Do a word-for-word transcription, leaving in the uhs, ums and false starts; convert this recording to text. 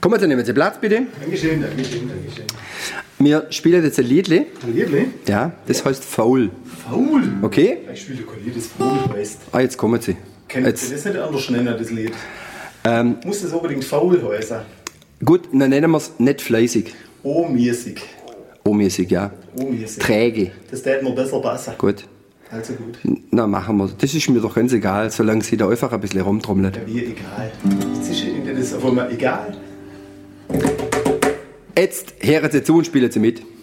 Kommen Sie, nehmen Sie Platz, bitte. Dankeschön, Dankeschön, Dankeschön. Wir spielen jetzt ein Liedle. Ein Liedle? Ja, das heißt Faul. Faul? Okay? Ich spiele kein Lied, das Faul heißt. Ah, jetzt kommen Sie. Kennt Jetzt. Sie das nicht anders nennen, das Lied? Ähm, Muss das unbedingt faul heißen? Gut, dann nennen wir es nicht fleißig. O-mäßig. O-mäßig, ja. O-mäßig. Träge. Das täte mir besser passen. Gut. Also gut. Na, machen wir. Das ist mir doch ganz egal, solange Sie da einfach ein bisschen rumtrommelt. Ja, mir egal. Jetzt ist Ihnen das auf einmal egal. Jetzt hören Sie zu und spielen Sie mit.